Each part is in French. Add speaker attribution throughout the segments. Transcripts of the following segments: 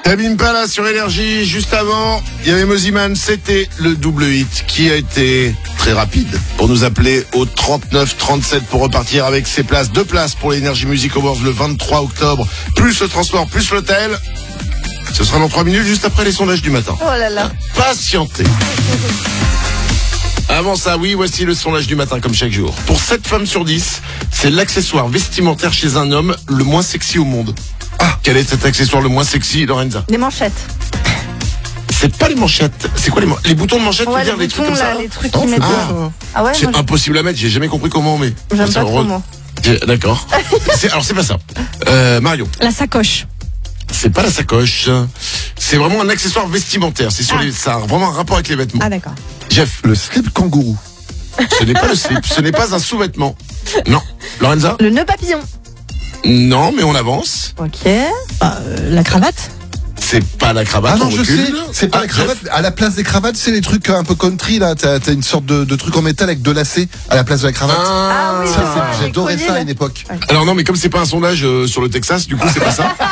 Speaker 1: T'abîmes pas là sur Énergie. Juste avant, il y avait Moziman, c'était le double hit qui a été très rapide pour nous appeler au 39-37 pour repartir avec ses places. 2 places pour l'Energy Music Awards le 23 octobre, plus le transport, plus l'hôtel. Ce sera dans 3 minutes, juste après les sondages du matin.
Speaker 2: Oh là là.
Speaker 1: Patientez. Avant ça, oui, voici le sondage du matin comme chaque jour. Pour 7 femmes sur 10, c'est l'accessoire vestimentaire chez un homme le moins sexy au monde. Ah, quel est cet accessoire le moins sexy, Lorenza?
Speaker 2: Les manchettes.
Speaker 1: C'est pas les manchettes. C'est quoi les boutons de manchettes?
Speaker 2: Ouais,
Speaker 1: tu veux dire,
Speaker 2: les
Speaker 1: les trucs
Speaker 2: boutons,
Speaker 1: comme ça
Speaker 2: là, les trucs qui mettent. Ah ouais,
Speaker 1: c'est
Speaker 2: moi,
Speaker 1: impossible à mettre, j'ai jamais compris comment on met.
Speaker 2: J'aime pas trop, moi.
Speaker 1: D'accord. Alors c'est pas ça. Marion.
Speaker 3: La sacoche.
Speaker 1: C'est pas la sacoche. C'est vraiment un accessoire vestimentaire. C'est sur ça a vraiment un rapport avec les vêtements.
Speaker 3: Ah d'accord.
Speaker 1: Jeff.
Speaker 4: Le slip kangourou.
Speaker 1: Ce n'est pas le slip. Ce n'est pas un sous-vêtement. Non. Lorenza.
Speaker 2: Le nœud papillon.
Speaker 1: Non, mais on avance.
Speaker 2: Ok.
Speaker 3: La cravate.
Speaker 1: C'est pas la cravate.
Speaker 4: Ah non,
Speaker 1: on
Speaker 4: je
Speaker 1: recule.
Speaker 4: sais. C'est pas la cravate. À la place des cravates, c'est les trucs un peu country là. T'as une sorte de truc en métal avec 2 lacets à la place de la cravate.
Speaker 2: Ah oui,
Speaker 4: Ça,
Speaker 2: ouais,
Speaker 4: j'ai adoré
Speaker 2: les
Speaker 4: ça à
Speaker 2: colliers,
Speaker 4: une époque.
Speaker 2: là.
Speaker 1: Alors non, mais comme c'est pas un sondage sur le Texas, du coup c'est pas ça.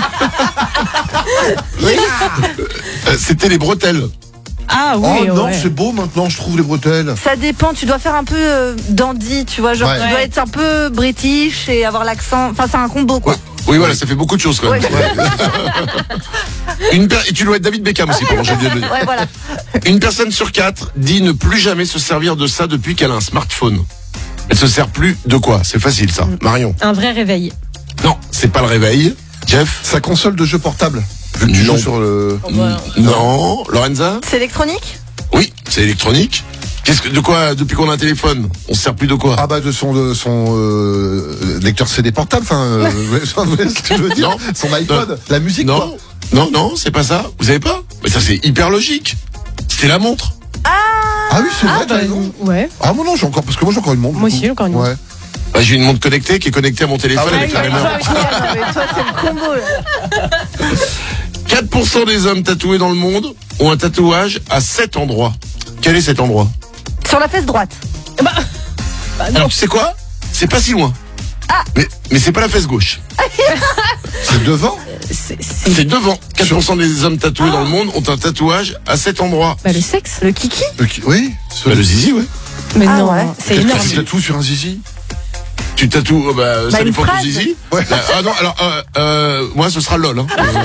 Speaker 1: C'était les bretelles.
Speaker 3: Ah oui.
Speaker 4: Oh non,
Speaker 3: ouais.
Speaker 4: c'est beau maintenant, je trouve les bretelles.
Speaker 2: Ça dépend, tu dois faire un peu dandy, tu vois, genre
Speaker 4: Ouais.
Speaker 2: tu dois être un peu british et avoir l'accent, enfin c'est un combo quoi.
Speaker 1: Ouais. Oui, voilà, ça fait beaucoup de choses quand même.
Speaker 2: Ouais.
Speaker 1: Et tu dois être David Beckham aussi, pour j'ai oublié de le dire.
Speaker 2: Ouais, voilà.
Speaker 1: Une personne sur 4 dit ne plus jamais se servir de ça depuis qu'elle a un smartphone. Elle se sert plus de quoi? C'est facile ça. Marion.
Speaker 3: Un vrai réveil.
Speaker 1: Non, c'est pas le réveil. Jeff.
Speaker 4: Sa console de jeu portable. Vu que tu
Speaker 1: Non.
Speaker 4: joues sur le.
Speaker 1: Non. Lorenza.
Speaker 2: C'est électronique?
Speaker 1: Oui, c'est électronique. De quoi, depuis qu'on a un téléphone, on se sert plus de quoi?
Speaker 4: Ah bah de son lecteur CD portable, enfin, ce que tu veux dire,
Speaker 1: Non.
Speaker 4: son iPod, la musique
Speaker 1: Non,
Speaker 4: quoi.
Speaker 1: non, c'est pas ça. Vous savez pas? Mais ça c'est hyper logique. C'était la montre.
Speaker 4: Ah oui, c'est vrai, t'as raison.
Speaker 3: Ouais.
Speaker 4: Ah moi non, j'ai encore, parce que moi j'ai encore une montre.
Speaker 3: Moi
Speaker 4: du
Speaker 3: aussi,
Speaker 4: coup.
Speaker 3: j'ai encore une montre.
Speaker 4: Ouais.
Speaker 1: Bah, j'ai une montre connectée qui est connectée à mon téléphone
Speaker 4: Ah ouais,
Speaker 1: avec la même heure.
Speaker 2: Mais toi c'est le combo là.
Speaker 1: 4% des hommes tatoués dans le monde ont un tatouage à 7 endroits. Quel est cet endroit?
Speaker 2: Sur la fesse droite.
Speaker 1: Alors tu sais quoi? C'est pas si loin. Mais c'est pas la fesse gauche.
Speaker 4: C'est devant.
Speaker 1: C'est devant. 4% des hommes tatoués dans le monde ont un tatouage à 7 endroits.
Speaker 3: Bah le sexe.
Speaker 2: Le kiki?
Speaker 4: Oui.
Speaker 1: Bah, le zizi, ouais.
Speaker 3: Mais
Speaker 2: Ah
Speaker 3: non,
Speaker 2: ouais.
Speaker 3: c'est
Speaker 4: Qu'est-ce
Speaker 3: énorme.
Speaker 4: que tu tatoues sur un zizi?
Speaker 1: Tu tatoues, ça
Speaker 2: une
Speaker 1: dépend de ton
Speaker 2: phrase.
Speaker 1: zizi.
Speaker 4: Ouais.
Speaker 1: Ah non, alors, moi ce sera LOL. Hein.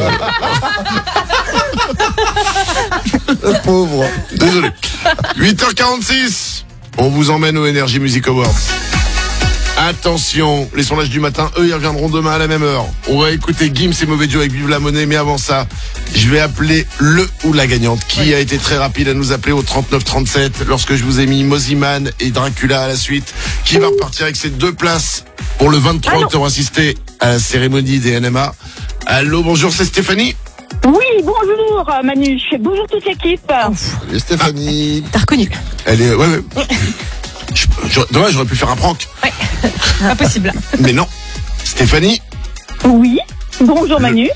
Speaker 4: Pauvre.
Speaker 1: Désolé. 8h46. On vous emmène au Energy Music Awards. Attention, les sondages du matin, eux, ils reviendront demain à la même heure. On va écouter Gims et Mauvais Joe avec Vive la Monnaie, mais avant ça, je vais appeler le ou la gagnante, qui a été très rapide à nous appeler au 39-37, lorsque je vous ai mis Moziman et Dracula à la suite, qui va repartir avec ses 2 places pour le 23 octobre assister à la cérémonie des NMA. Allô, bonjour, c'est Stéphanie.
Speaker 5: Oui, bonjour Manu, bonjour toute l'équipe.
Speaker 4: Et Stéphanie.
Speaker 3: T'as reconnu.
Speaker 1: Elle est, ouais. Dommage, j'aurais pu faire un prank.
Speaker 3: Ouais. Pas possible.
Speaker 1: Mais non. Stéphanie,
Speaker 5: Oui, bonjour Manu.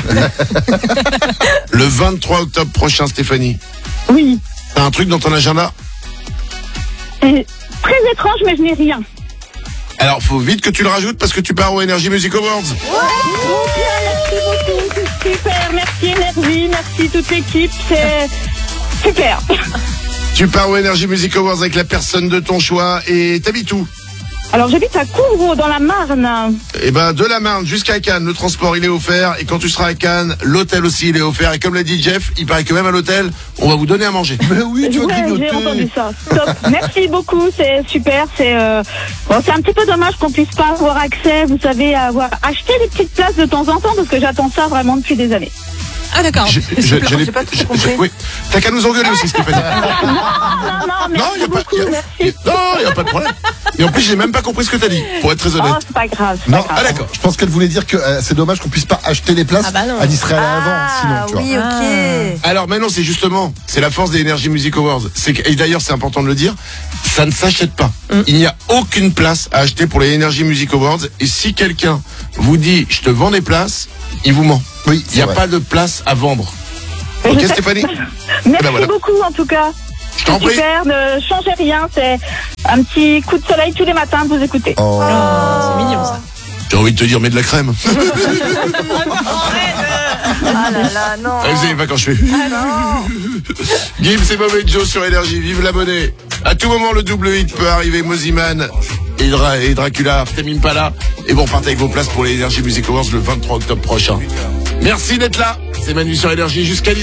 Speaker 1: le 23 octobre prochain, Stéphanie.
Speaker 5: Oui,
Speaker 1: T'as un truc dans ton agenda?
Speaker 5: c'est très étrange mais je n'ai rien.
Speaker 1: Alors, faut vite que tu le rajoutes parce que tu pars au Energy Music Awards.
Speaker 5: Merci beaucoup, c'est super, merci Énergie, merci toute l'équipe, c'est super.
Speaker 1: Tu pars au Energy Music Awards avec la personne de ton choix et t'habites où?
Speaker 5: Alors j'habite à Couvreau dans la Marne.
Speaker 1: Eh ben, de la Marne jusqu'à Cannes, le transport il est offert et quand tu seras à Cannes, l'hôtel aussi il est offert et comme l'a dit Jeff, il paraît que même à l'hôtel, on va vous donner à manger.
Speaker 4: Mais oui, tu vas
Speaker 5: Ouais, j'ai
Speaker 4: grignoter.
Speaker 5: entendu ça. Top. Merci beaucoup, c'est super. C'est un petit peu dommage qu'on puisse pas avoir accès, vous savez, à avoir acheté des petites places de temps en temps parce que j'attends ça vraiment depuis des années.
Speaker 3: Ah d'accord.
Speaker 1: J'ai
Speaker 2: pas trop compris.
Speaker 1: oui. T'as qu'à nous engueuler aussi, Stéphanie.
Speaker 5: Non, merci
Speaker 1: y a pas,
Speaker 5: beaucoup, merci.
Speaker 1: non, y a pas de problème. Et en plus, j'ai même pas compris ce que t'as dit, pour être très honnête.
Speaker 5: Oh, c'est pas grave. c'est
Speaker 4: Non,
Speaker 5: pas
Speaker 1: Ah
Speaker 5: grave.
Speaker 1: d'accord.
Speaker 4: je pense qu'elle voulait dire que c'est dommage qu'on puisse pas acheter les places.
Speaker 3: Ah bah non.
Speaker 4: Elle y serait allée avant, sinon,
Speaker 2: Ah
Speaker 4: tu vois.
Speaker 2: oui, ok.
Speaker 1: Alors maintenant, c'est justement, c'est la force des Energy Music Awards. Et d'ailleurs, c'est important de le dire, ça ne s'achète pas. Il n'y a aucune place à acheter pour les Energy Music Awards. Et si quelqu'un vous dit, je te vends des places, il vous ment.
Speaker 4: Oui,
Speaker 1: Il n'y a pas de place à vendre. Ok, Stéphanie?
Speaker 5: Merci
Speaker 1: ben voilà.
Speaker 5: beaucoup en tout cas.
Speaker 1: Je t'en prie.
Speaker 5: Super, ne changez rien, c'est un petit coup de soleil tous les matins de vous écouter.
Speaker 4: Oh.
Speaker 3: C'est mignon ça.
Speaker 1: J'ai envie de te dire, mets de la crème.
Speaker 2: Ah là là, non.
Speaker 1: Ah, vous savez pas quand je fais. Gims et Mauvais Joe sur Énergie. Vive la monnaie. À tout moment, le double hit peut arriver. Moziman et Dracula, Tame Impala. Et vous repartez avec vos places pour les Énergie Music Awards le 23 octobre prochain. Merci d'être là. C'est Manu sur Énergie jusqu'à